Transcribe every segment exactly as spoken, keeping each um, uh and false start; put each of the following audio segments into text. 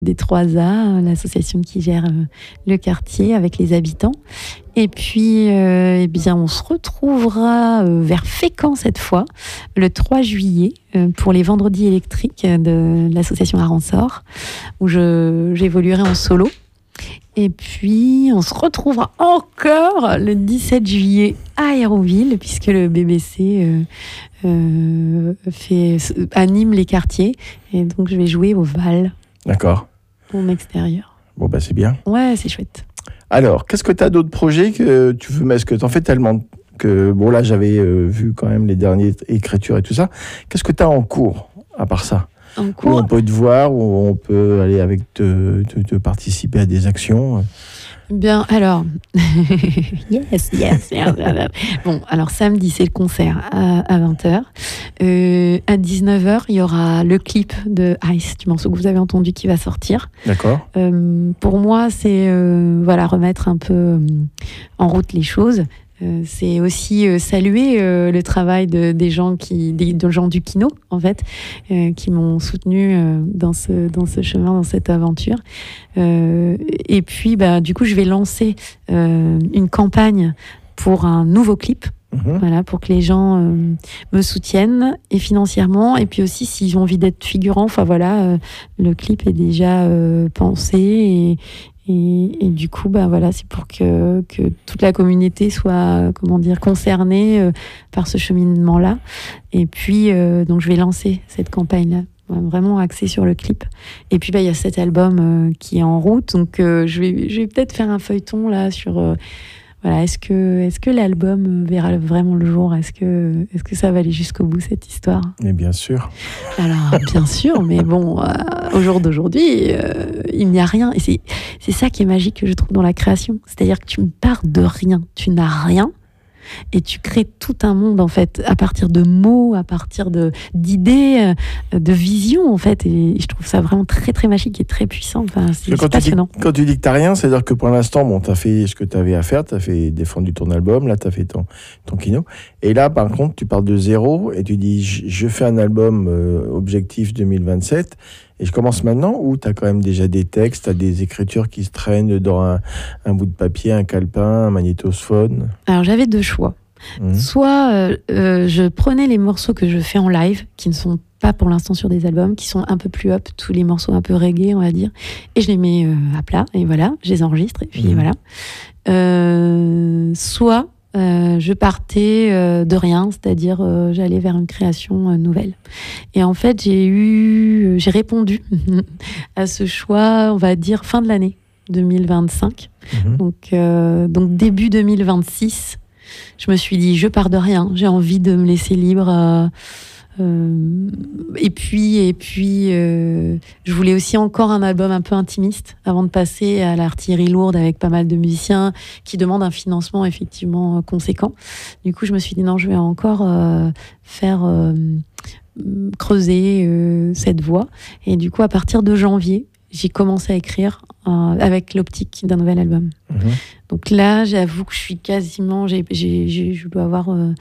des trois A, l'association qui gère euh, le quartier avec les habitants. Et puis, euh, eh bien, on se retrouvera euh, vers Fécamp cette fois, le trois juillet, euh, pour les vendredis électriques de, de l'association Aransor, où je, j'évoluerai en solo. Et puis, on se retrouvera encore le dix-sept juillet à Hérouville, puisque le B B C euh, euh, fait, anime les quartiers. Et donc, je vais jouer au Val. D'accord. En extérieur. Bon, bah c'est bien. Ouais, c'est chouette. Alors, qu'est-ce que tu as d'autres projets que tu veux, mais est-ce que tu en fais tellement que, bon là, j'avais euh, vu quand même les dernières écritures et tout ça. Qu'est-ce que tu as en cours, à part ça? En cours, où on peut te voir, où on peut aller avec te, te, te participer à des actions. Bien, alors, yes, yes, yes. Bon, alors samedi, c'est le concert à, à vingt heures. Euh, à dix-neuf heures, il y aura le clip de Ice, du morceau que vous avez entendu, qui va sortir. D'accord. Euh, pour moi, c'est euh, voilà, remettre un peu euh, en route les choses. Euh, c'est aussi euh, saluer euh, le travail de, des gens qui, des, des gens du Kino, en fait, euh, qui m'ont soutenu euh, dans ce dans ce chemin, dans cette aventure. Euh, et puis, bah, du coup, je vais lancer euh, une campagne pour un nouveau clip. Mmh. Voilà, pour que les gens euh, me soutiennent et financièrement, et puis aussi s'ils ont envie d'être figurants. Enfin voilà, euh, le clip est déjà euh, pensé et Et, et du coup, bah voilà, c'est pour que, que toute la communauté soit, comment dire, concernée euh, par ce cheminement-là. Et puis, euh, donc, je vais lancer cette campagne-là, vraiment axée sur le clip. Et puis, bah, il y a cet album euh, qui est en route. Donc, euh, je vais, je vais peut-être faire un feuilleton là sur. Euh, Voilà, est-ce que, est-ce que l'album verra vraiment le jour? Est-ce que, est-ce que ça va aller jusqu'au bout, cette histoire? Mais bien sûr. Alors, bien sûr, mais bon, euh, au jour d'aujourd'hui, euh, il n'y a rien. Et c'est, c'est ça qui est magique que je trouve dans la création. C'est-à-dire que tu pars de rien, tu n'as rien, et tu crées tout un monde, en fait, à partir de mots, à partir de, d'idées, de visions, en fait. Et je trouve ça vraiment très, très magique et très puissant. Enfin, c'est, c'est passionnant. Tu dis, quand tu dis que tu n'as rien, c'est-à-dire que pour l'instant, bon, tu as fait ce que tu avais à faire, tu as fait défendu ton album, là, tu as fait ton, ton kino. Et là, par contre, tu parles de zéro et tu dis, je, je fais un album euh, objectif deux mille vingt-sept. Et je commence maintenant, ou tu as quand même déjà des textes, tu as des écritures qui se traînent dans un, un bout de papier, un calepin, un magnétophone? Alors j'avais deux choix. Mmh. Soit euh, euh, je prenais les morceaux que je fais en live, qui ne sont pas pour l'instant sur des albums, qui sont un peu plus up, tous les morceaux un peu reggae, on va dire, et je les mets euh, à plat, et voilà, je les enregistre, et puis mmh. voilà. Euh, soit Euh, je partais euh, de rien, c'est-à-dire euh, j'allais vers une création euh, nouvelle. Et en fait, j'ai eu, j'ai répondu à ce choix, on va dire fin de l'année deux mille vingt-cinq. Mmh. Donc, euh, donc début deux mille vingt-six, je me suis dit, je pars de rien, j'ai envie de me laisser libre. Euh, Euh, et puis, et puis euh, je voulais aussi encore un album un peu intimiste avant de passer à l'artillerie lourde avec pas mal de musiciens qui demandent un financement effectivement conséquent. Du coup, je me suis dit non, je vais encore euh, faire euh, creuser euh, cette voie. Et du coup, à partir de janvier, j'ai commencé à écrire euh, avec l'optique d'un nouvel album. Mmh. Donc là, j'avoue que je suis quasiment, j'ai, j'ai, j'ai, je dois avoir euh,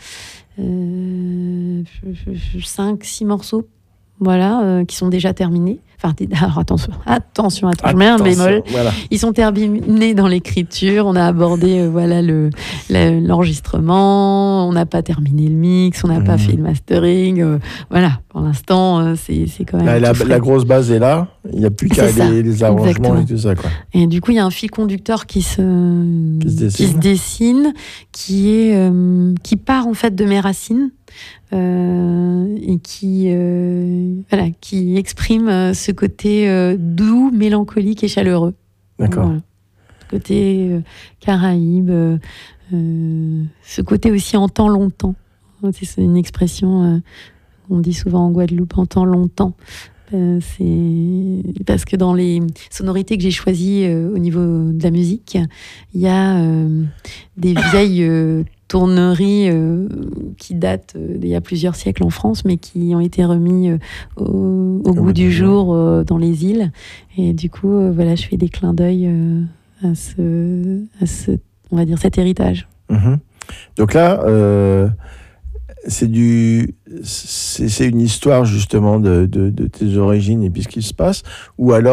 euh, cinq six morceaux, voilà, euh, qui sont déjà terminés. Enfin, alors attention, attention, attention, je mets un bémol. Voilà. Ils sont terminés dans l'écriture. On a abordé, euh, voilà, le, le l'enregistrement. On n'a pas terminé le mix. On n'a mmh. pas fait le mastering. Euh, voilà, pour l'instant, euh, c'est c'est quand même. Là, la, la grosse base est là. Il n'y a plus qu'à les, les arrangements Exactement. Et tout ça, quoi. Et du coup, il y a un fil conducteur qui se qui se dessine, qui, se dessine, qui est euh, qui part en fait de mes racines. Euh, et qui, euh, voilà, qui exprime euh, ce côté euh, doux, mélancolique et chaleureux. D'accord. Voilà. Ce côté euh, Caraïbes, euh, euh, ce côté aussi en temps longtemps. C'est une expression euh, qu'on dit souvent en Guadeloupe, en temps longtemps. Euh, c'est parce que dans les sonorités que j'ai choisies euh, au niveau de la musique, il y a euh, des vieilles euh, tourneries euh, qui datent euh, d'il y a plusieurs siècles en France, mais qui ont été remis euh, au, au goût du jour euh, dans les îles. Et du coup, euh, voilà, je fais des clins d'œil euh, à ce, à ce, on va dire, cet héritage. Mmh. Donc là, euh, c'est du, c'est, c'est une histoire justement de, de, de tes origines et puis ce qui se passe, ou alors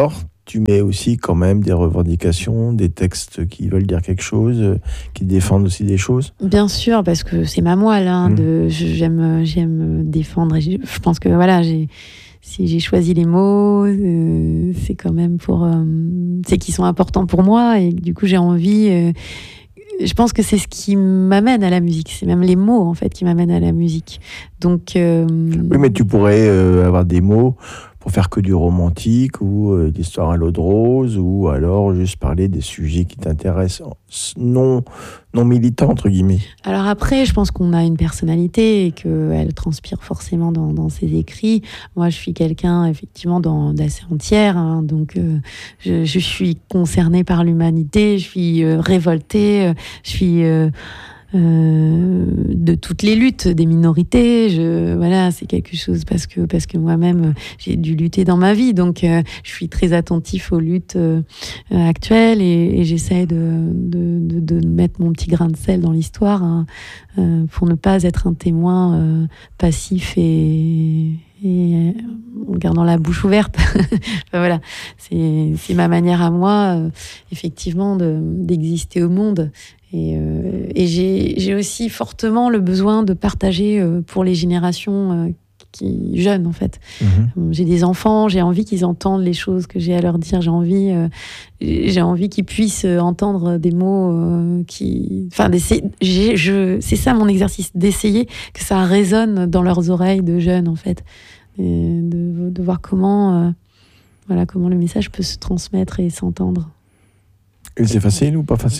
tu mets aussi quand même des revendications, des textes qui veulent dire quelque chose, qui défendent aussi des choses. Bien sûr, parce que c'est ma moelle. Hein, mmh. de, j'aime, j'aime défendre. Et je pense que voilà, j'ai, si j'ai choisi les mots, euh, c'est quand même pour, euh, c'est qu'ils sont importants pour moi et du coup j'ai envie. Euh, je pense que c'est ce qui m'amène à la musique. C'est même les mots, en fait, qui m'amènent à la musique. Donc, euh... oui, mais tu pourrais euh, avoir des mots pour faire que du romantique ou euh, d'histoire à l'eau de rose ou alors juste parler des sujets qui t'intéressent, non, non militants, entre guillemets. Alors après, je pense qu'on a une personnalité et qu'elle transpire forcément dans, dans ses écrits. Moi, je suis quelqu'un, effectivement, dans, d'assez entière. Hein, donc, euh, je, je suis concernée par l'humanité, je suis euh, révoltée, euh, je suis... Euh, Euh, de toutes les luttes des minorités, je, voilà, c'est quelque chose parce que parce que moi-même j'ai dû lutter dans ma vie, donc euh, je suis très attentif aux luttes euh, actuelles et, et j'essaie de, de, de, de mettre mon petit grain de sel dans l'histoire hein, euh, pour ne pas être un témoin euh, passif et et en gardant la bouche ouverte. Enfin, voilà, c'est, c'est ma manière à moi, euh, effectivement, de, d'exister au monde. Et, euh, et j'ai, j'ai aussi fortement le besoin de partager euh, pour les générations euh, qui, jeunes, en fait. Mmh. J'ai des enfants, j'ai envie qu'ils entendent les choses que j'ai à leur dire. J'ai envie, euh, j'ai envie qu'ils puissent entendre des mots euh, qui... Enfin, d'essayer, j'ai, je, c'est ça mon exercice, d'essayer que ça résonne dans leurs oreilles de jeunes, en fait. Et de, de voir comment, euh, voilà, comment le message peut se transmettre et s'entendre. Et c'est facile ou pas facile ?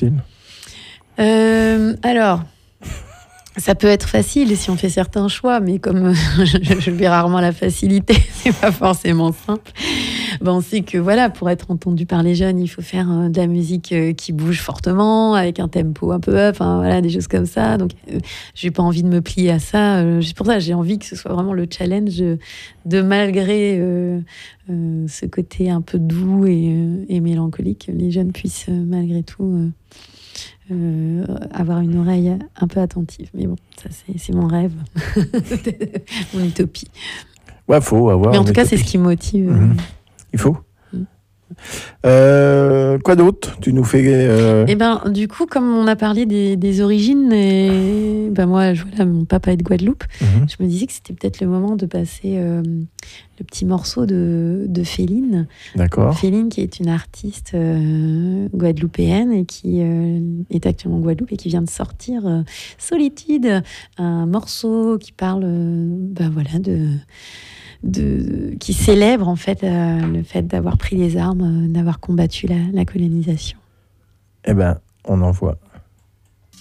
euh, Alors... Ça peut être facile si on fait certains choix, mais comme je, je vis rarement la facilité, c'est pas forcément simple. Ben on sait que voilà, pour être entendu par les jeunes, il faut faire euh, de la musique euh, qui bouge fortement, avec un tempo un peu up, enfin voilà, des choses comme ça. Donc, euh, j'ai pas envie de me plier à ça. Euh, c'est pour ça que j'ai envie que ce soit vraiment le challenge de, de malgré euh, euh, ce côté un peu doux et, euh, et mélancolique, les jeunes puissent euh, malgré tout. Euh, Euh, avoir une oreille un peu attentive. Mais bon, ça c'est, c'est mon rêve, mon utopie. Ouais, faut avoir. Mais en tout cas, utopie. C'est ce qui me motive. Mmh. Il faut. Mmh. Euh, quoi d'autre tu nous fais euh... Eh ben, du coup, comme on a parlé des, des origines, et ben moi, je, voilà, mon papa est de Guadeloupe. Mmh. Je me disais que c'était peut-être le moment de passer euh, le petit morceau de, de Féline. D'accord. Féline, qui est une artiste euh, guadeloupéenne et qui euh, est actuellement en Guadeloupe et qui vient de sortir euh, Solitude, un morceau qui parle, euh, ben voilà, de De, qui célèbre en fait euh, le fait d'avoir pris les armes, euh, d'avoir combattu la, la colonisation. Eh ben, on envoie